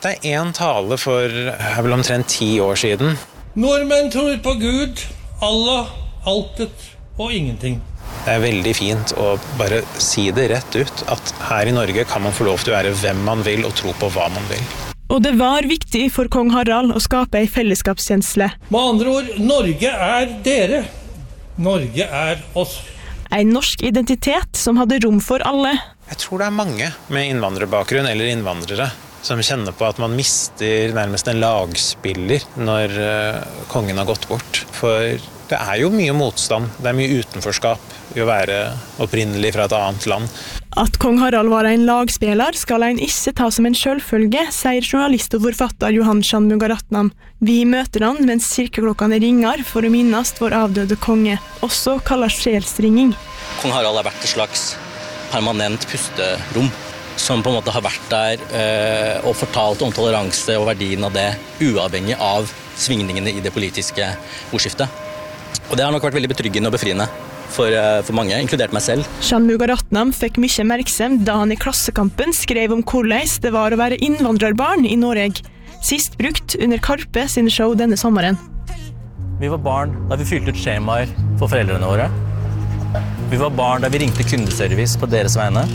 Det en tale for vel omtrent 10 år siden. Nordmenn tror på Gud, Allah, altet og ingenting. Det veldig fint å bare si det rett ut, at her i Norge kan man få lov til å være hvem man vil og tro på hva man vil. Og det var viktig for kong Harald å skape en fellesskapskjensle. Med andre ord, Norge dere. Norge oss. En norsk identitet som hadde rom for alle. Jeg tror det mange med innvandrerbakgrunn eller innvandrere som kjenner på at man mister nærmest en lagspiller når kongen har gått bort. For det jo mye motstand, det mye utenforskap i å være opprinnelig fra et annet land. At kong Harald var en lagspiller skal en ikke ta som en selvfølge, sier journalist og forfatter Johan Shanmugaratnam. Vi møter han mens kirkeklokkene ringer for å minnes vår avdøde konge, også kallet sjelsringing. Kong Harald har vært et slags permanent pusterom, som på en måte har vært der og fortalt om toleranse og verdien av det, uavhengig av svingningene i det politiske ordskiftet. Og det har nok vært veldig betryggende og befriende for mange, inkludert meg selv. Shanmugaratnam fikk mye oppmerksomhet da han i Klassekampen skrev om hvordan det var å være innvandrerbarn i Norge, sist brukt under Karpe sine show denne sommeren. Vi var barn da vi fylte ut skjemaer for foreldrene våre. Vi var barn da vi ringte kundeservice på deres vegne.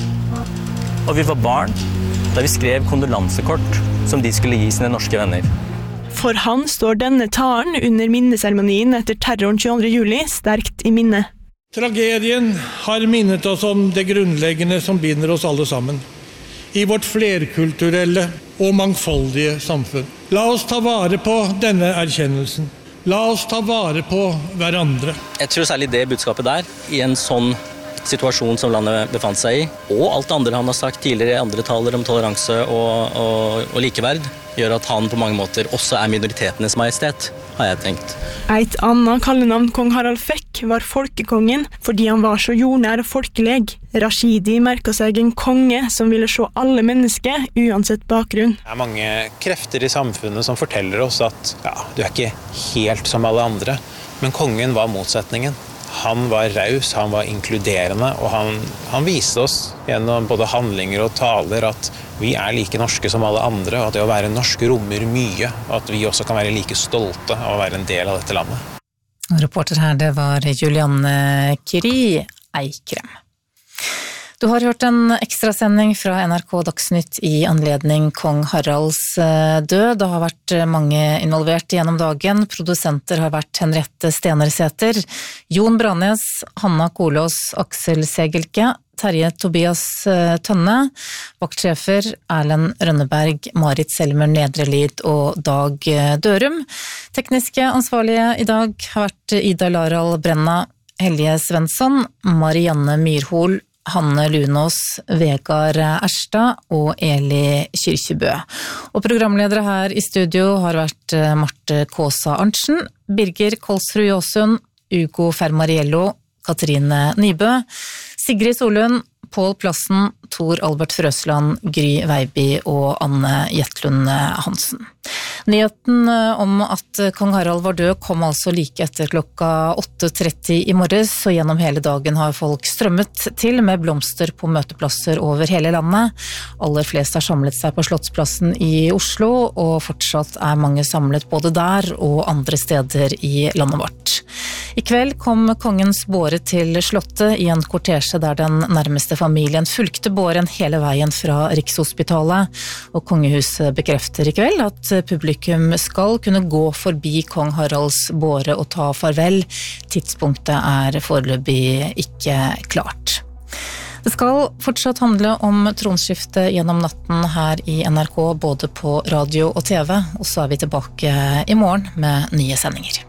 Og vi var barn da vi skrev kondolansekort som de skulle gi sine norske venner. For han står denne talen under minneseremonien etter terroren 22. juli sterkt i minne. Tragedien har minnet oss om det grunnleggende som binder oss alle sammen. I vårt flerkulturelle og mangfoldige samfunn. La oss ta vare på denne erkjennelsen. La oss ta vare på hverandre. Jeg tror særlig det budskapet der, i en sånn situasjon som landet befant seg i, og alt det andre han har sagt tidligere i andre taler om toleranse og likeverd, gjør at han på mange måter også minoritetenes majestet, har jeg tenkt. Et annet kallenavn kong Harald fikk var folkekongen, fordi han var så jordnær og folkeleg. Rashidi merket seg en konge som ville se alle mennesker, uansett bakgrunn. Det mange krefter i samfunnet som forteller oss at du ikke helt som alle andre, men kongen var motsetningen. Han var raus, han var inkluderende, og han viste oss gjennom både handlinger og taler at vi like norske som alle andre, og at det å være norsk rommer mye, og at vi også kan være like stolte av å være en del av dette landet. Reporter her, det var Julianne Kiri Eikrem. Du har hørt en ekstrasending fra NRK Dagsnytt i anledning kong Haralds død. Det har vært mange involvert gjennom dagen. Produsenter har vært Henriette Stenersæter, Jon Branes, Hanna Kolås, Aksel Segelke, Terje Tobias Tønne, vaktsjefer Erlend Rønneberg, Marit Selmer Nedrelid og Dag Dørum. Tekniske ansvarlige i dag har vært Ida Laral Brenna, Helje Svensson, Marianne Myrhol, Hanne Lunås, Vegard Erstad og Eli Kyrkjebø. Og programledere her i studio har vært Marte Kåsa Arntzen, Birger Kolsrud Jåsund, Ugo Fermariello, Katrine Nybø, Sigrid Solund, Pål Plassen, Tor Albert Frøsland, Gry Veiby og Anne Jetlund Hansen. Nyheten om at kong Harald var død kom altså like etter klokka 8:30 i morges, og gjennom hele dagen har folk strømmet til med blomster på møteplasser over hele landet. Aller flest har samlet seg på Slottsplassen i Oslo, og fortsatt mange samlet både der og andre steder i landet vårt. I kveld kom kongens båre til Slottet i en kortesje der den nærmeste familien fulgte båren hele veien fra Rikshospitalet, og kongehuset bekrefter i kveld at publikum skal kunne gå forbi kong Haralds båre og ta farvel. Tidspunktet foreløpig ikke klart. Det skal fortsatt handle om tronskiftet gjennom natten her i NRK, både på radio og TV, og så vi tilbake i morgen med nye sendinger.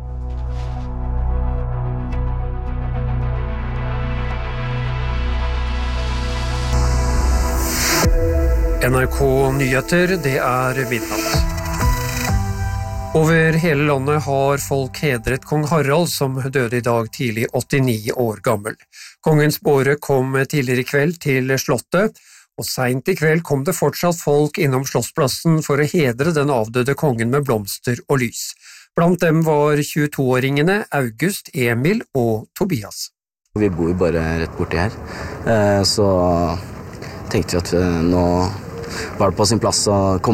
NRK Nyheter, det midnatt. Over hele landet har folk hedret kong Harald, som døde i dag tidlig 89 år gammel. Kongens båre kom tidligere i kveld til Slottet, og sent i kveld kom det fortsatt folk innom Slottsplassen for å hedre den avdøde kongen med blomster og lys. Blant dem var 22-åringene August, Emil og Tobias. Vi bor bare rett borti her, så tenkte vi at nå var det på sin plass å komme